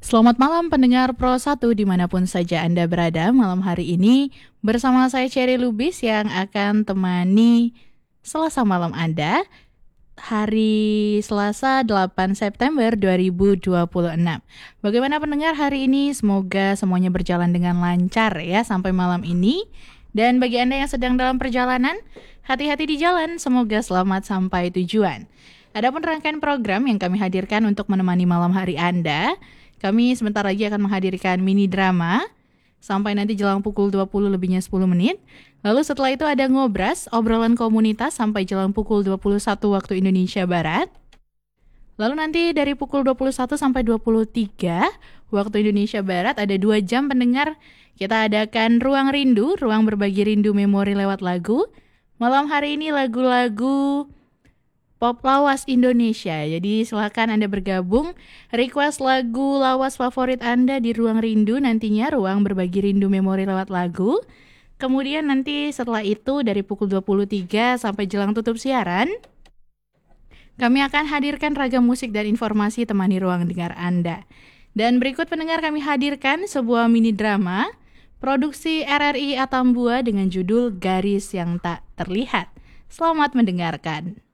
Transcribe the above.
Selamat malam pendengar Pro 1 dimanapun saja Anda berada. Malam hari ini bersama saya Cherry Lubis yang akan temani Selasa malam Anda. Hari Selasa 8 September 2026. Bagaimana pendengar hari ini? Semoga semuanya berjalan dengan lancar ya sampai malam ini. Dan bagi Anda yang sedang dalam perjalanan, hati-hati di jalan, semoga selamat sampai tujuan. Adapun rangkaian program yang kami hadirkan untuk menemani malam hari Anda, kami sebentar lagi akan menghadirkan mini drama sampai nanti jelang pukul 20 lebihnya 10 menit. Lalu setelah itu ada ngobras, obrolan komunitas sampai jelang pukul 21 waktu Indonesia Barat. Lalu nanti dari pukul 21 sampai 23 waktu Indonesia Barat ada 2 jam pendengar. Kita adakan Ruang Rindu, ruang berbagi rindu memori lewat lagu. Malam hari ini lagu-lagu pop lawas Indonesia. Jadi silakan Anda bergabung, request lagu lawas favorit Anda di Ruang Rindu nantinya, ruang berbagi rindu memori lewat lagu. Kemudian nanti setelah itu dari pukul 23 sampai jelang tutup siaran, kami akan hadirkan ragam musik dan informasi temani ruang dengar Anda. Dan berikut pendengar kami hadirkan sebuah mini drama produksi RRI Atambua dengan judul Garis yang Tak Terlihat. Selamat mendengarkan.